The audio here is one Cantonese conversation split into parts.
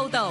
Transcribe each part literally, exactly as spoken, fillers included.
報導。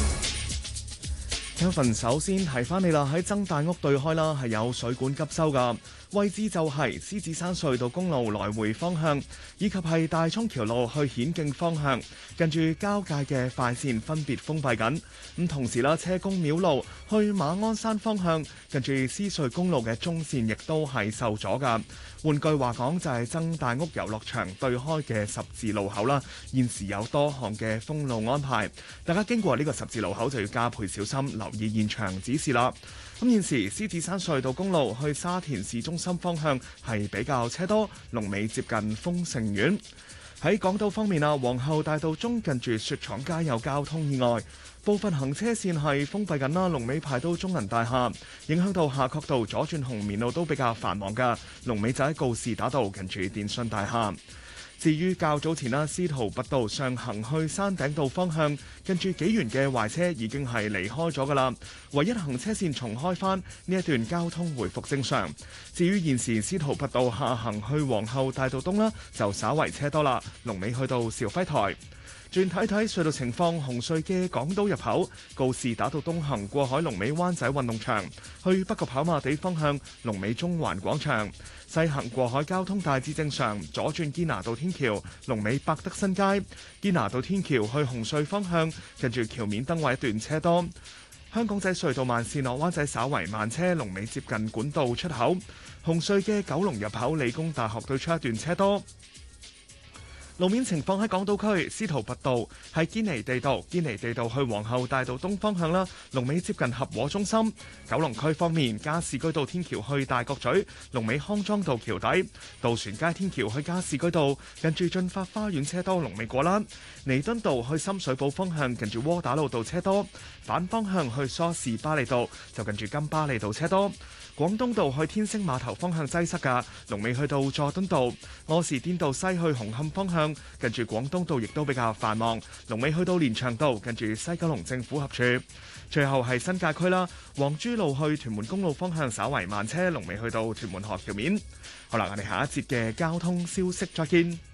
Kevin 首先提翻你啦，喺曾大屋對開啦，係有水管急修㗎。位置就係獅子山隧道公路來回方向，以及係大涌橋路去顯徑方向，近住交界嘅快線分別封閉緊。咁同時啦，車公廟路去馬鞍山方向，近住獅隧公路嘅中線亦都係受阻㗎。換句話講，就係曾大屋遊樂場對開嘅十字路口啦，現時有多項嘅封路安排，大家經過呢個十字路口就要加倍小心，留意現場指示啦。咁現時獅子山隧道公路去沙田市中心方向係比較車多，龍尾接近豐盛苑。喺港島方面啊，皇后大道中近住雪廠街有交通意外，部分行車線係封閉緊啦，龍尾排到中銀大廈，影響到夏慤道左轉紅棉路都比較繁忙㗎，龍尾就喺告士打道近住電訊大廈。至於較早前啦，司徒拔道上行去山頂道方向，近住紀元嘅壞車已經係離開咗㗎啦，唯一行車線重開返，呢一段交通回復正常。至於現時司徒拔道下行去皇后大道東啦，就稍為車多啦，龍尾去到肇輝台。轉睇睇隧道情況，紅隧嘅港島入口告士打道東行過海龍尾灣仔運動場，去北角跑馬地方向龍尾中環廣場；西行過海交通大致正常，左轉堅拿道天橋龍尾百德新街，堅拿道天橋去紅隧方向近住橋面燈位一段車多。香港仔隧道慢線落灣仔稍為慢車，龍尾接近管道出口。紅隧嘅九龍入口理工大學對出一段車多。路面情況喺港島區，司徒拔道係堅尼地道，堅尼地道去皇后大道東方向啦，龍尾接近合和中心。九龍區方面，加士居道天橋去大角咀，龍尾康莊道橋底；渡船街天橋去加士居道，近住進發花園車多，龍尾果欄。彌敦道去深水埗方向，近住窩打老道車多；反方向去梳士巴利道，就近住金巴利道車多。廣東道去天星碼頭方向擠塞㗎，龍尾去到佐敦道；柯士甸道西去紅磡方向，近住廣東道亦都比較繁忙，龍尾去到連翔道，近住西九龍政府合署。最後係新界區啦，黃珠路去屯門公路方向稍為慢車，龍尾去到屯門河橋面。好啦，我哋下一節嘅交通消息再見。